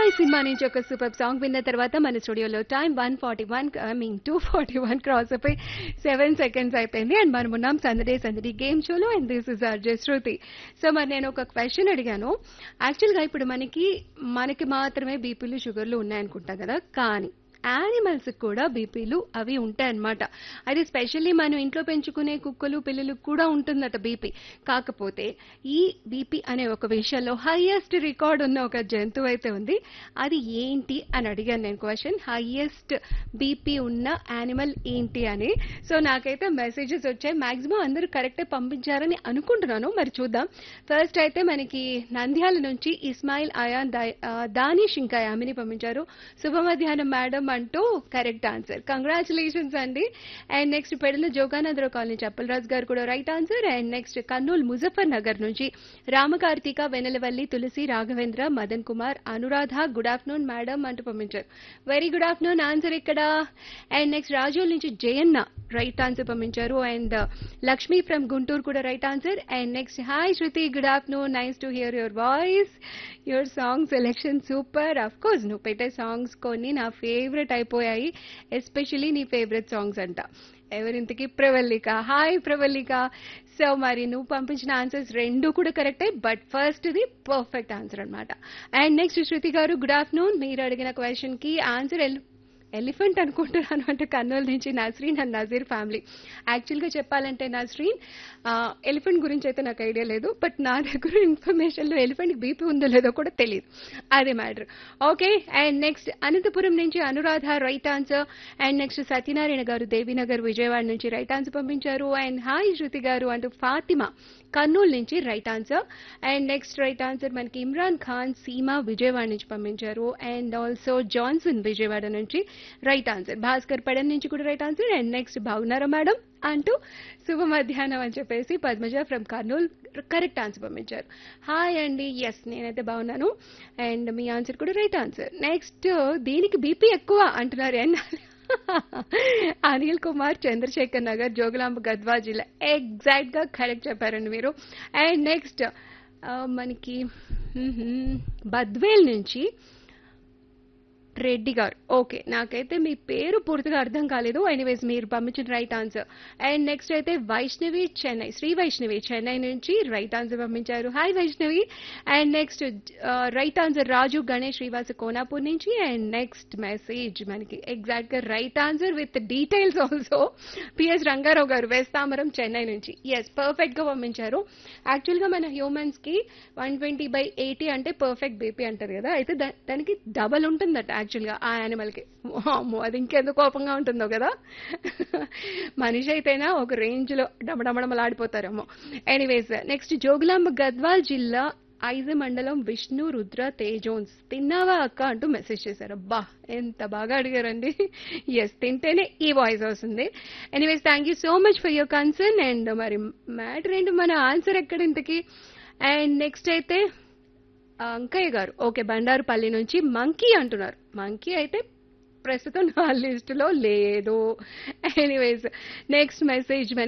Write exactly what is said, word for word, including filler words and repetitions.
Cinema నుంచి ఒక super song విన్న తర్వాత మన స్టూడియోలో time one forty one I mean two forty one cross అయిపోయి సెవెన్ సెకండ్స్ అయిపోయింది. అండ్ మనం ఉన్నాం సందడే సందడి గేమ్ షోలో. And this is RJ Shruti. So మరి నేను ఒక క్వశ్చన్ అడిగాను. యాక్చువల్గా ఇప్పుడు మనకి మనకి మాత్రమే బీపీలు షుగర్లు ఉన్నాయనుకుంటాం కదా, కానీ యానిమల్స్ కూడా బీపీలు అవి ఉంటాయన్నమాట. అది స్పెషల్లీ మనం ఇంట్లో పెంచుకునే కుక్కలు పిల్లలకు కూడా ఉంటుందట బీపీ. కాకపోతే ఈ బీపీ అనే ఒక విషయంలో హైయెస్ట్ రికార్డ్ ఉన్న ఒక జంతువు అయితే ఉంది. అది ఏంటి అని అడిగాను నేను క్వశ్చన్. హైయెస్ట్ బీపీ ఉన్న యానిమల్ ఏంటి అని. సో నాకైతే మెసేజెస్ వచ్చాయి. మాక్సిమం అందరూ కరెక్టే పంపించారని అనుకుంటున్నాను. మరి చూద్దాం. ఫస్ట్ అయితే మనకి నంద్యాల నుంచి ఇస్మాయిల్ అయాన్ దా- ఆ, దానిష్ ఇంకా యామిని పంపించారు. శుభ మధ్యాహ్నం మేడం అంటూ కరెక్ట్ ఆన్సర్. కంగ్రాచులేషన్స్ అండి. And next పెడల Jogananda Rao colony Chappalaraju గారు కూడా right answer. And next Kurnool Muzaffar Nagar నుంచి రామకార్తిక వెనలవల్లి తులసి Raghavendra Madan Kumar Anuradha good afternoon madam అంటూ పంపించారు. Very good afternoon. ఆన్సర్ ఇక్కడ. అండ్ నెక్స్ట్ రాజోల్ నుంచి జయన్న రైట్ ఆన్సర్ పంపించారు. అండ్ లక్ష్మి ఫ్రమ్ గుంటూరు కూడా right answer. And next hi Shruti good afternoon, nice to hear your voice, your song selection super. Of course నువ్వు పెట్టే songs కొన్ని నా ఫేవరెట్ అయిపోయాయి. Especially నీ ఫేవరెట్ సాంగ్స్ అంట. ఎవరింతకి ప్రవల్లిక. హాయ్ ప్రవల్లిక. సో మరి నువ్వు పంపించిన ఆన్సర్స్ రెండు కూడా కరెక్టే, బట్ ఫస్ట్ ఇది పర్ఫెక్ట్ ఆన్సర్ అన్నమాట. అండ్ నెక్స్ట్ శృతి గారు గుడ్ ఆఫ్టర్నూన్. మీరు అడిగిన క్వశ్చన్ కి ఆన్సర్ ఎలిఫెంట్ అనుకుంటున్నాను అంటే కర్నూలు నుంచి నస్రీన్ అండ్ నజీర్ ఫ్యామిలీ. యాక్చువల్గా చెప్పాలంటే నస్రీన్ ఎలిఫెంట్ గురించి అయితే నాకు ఐడియా లేదు, బట్ నా దగ్గర ఇన్ఫర్మేషన్లో ఎలిఫెంట్ బీపీ ఉందో లేదో కూడా తెలియదు. అదే matter. Okay. And next Anantapuram నుంచి Anuradha right answer. And next Satyanarayana గారు దేవీనగర్ విజయవాడ నుంచి రైట్ ఆన్సర్ పంపించారు. అండ్ హాయ్ శృతి గారు అంటూ ఫాతిమా కర్నూలు నుంచి right answer. And next right answer మనకి ఇమ్రాన్ ఖాన్ సీమా విజయవాడ నుంచి పంపించారు. అండ్ ఆల్సో జాన్సన్ విజయవాడ నుంచి రైట్ ఆన్సర్. భాస్కర్ పడన్ నుంచి కూడా రైట్ ఆన్సర్. అండ్ నెక్స్ట్ బాగున్నారా మేడం అంటూ శుభ మధ్యాహ్నం అని చెప్పేసి Padmaja from Kurnool correct answer పంపించారు. హాయ్ అండి. ఎస్ నేనైతే బాగున్నాను. అండ్ మీ ఆన్సర్ కూడా రైట్ ఆన్సర్. నెక్స్ట్ దీనికి బీపీ ఎక్కువ అంటున్నారు. అండ్ అనిల్ కుమార్ చంద్రశేఖర్ నగర్ జోగులాంబ గద్వాల్ జిల్లా. ఎగ్జాక్ట్ గా కరెక్ట్ చెప్పారండి మీరు. అండ్ నెక్స్ట్ మనకి బద్వేల్ నుంచి రెడ్డి గారు. ఓకే, నాకైతే మీ పేరు పూర్తిగా అర్థం కాలేదు. ఎనీవేస్ మీరు పంపించిన రైట్ ఆన్సర్. అండ్ నెక్స్ట్ అయితే వైష్ణవి చెన్నై, శ్రీ వైష్ణవి చెన్నై నుంచి రైట్ ఆన్సర్ పంపించారు. Hi Vaishnavi. And next right answer రాజు గణేష్ శ్రీవాస కోనాపూర్ నుంచి. అండ్ నెక్స్ట్ మెసేజ్ మనకి ఎగ్జాక్ట్ గా right answer with details also PS Rangarao గారు వేస్తామరం చెన్నై నుంచి. ఎస్ పర్ఫెక్ట్ గా పంపించారు. యాక్చువల్ గా మన హ్యూమన్స్ కి వన్ ట్వంటీ బై ఎయిటీ అంటే పర్ఫెక్ట్ బీపీ అంటారు కదా, అయితే దా- దానికి డబల్ ఉంటుందట యాక్చువల్గా ఆ యానిమల్ కి. అమ్మో, అది ఇంకెందుకు కోపంగా ఉంటుందో కదా. మనిషి అయితేనా ఒక రేంజ్ లో డమడమడమలాడిపోతారేమో. ఎనీవేస్ నెక్స్ట్ జోగులాంబ గద్వాల్ జిల్లా ఐజ మండలం విష్ణు రుద్ర తేజోన్స్ తిన్నావా అక్క అంటూ మెసేజ్ చేశారు. అబ్బా ఎంత బాగా అడిగారండి. ఎస్ తింటేనే ఈ వాయిస్ వస్తుంది. Anyways thank you so much for your concern. And మరి మ్యాటర్ ఏంటి, మన ఆన్సర్ ఎక్కడ ఇంతకి. అండ్ నెక్స్ట్ అయితే అంకయ్య గారు ఓకే బండారుపల్లి నుంచి మంకీ అంటున్నారు. మంకీ అయితే ప్రస్తుతం నా లిస్టులో లేదు. Anyways next message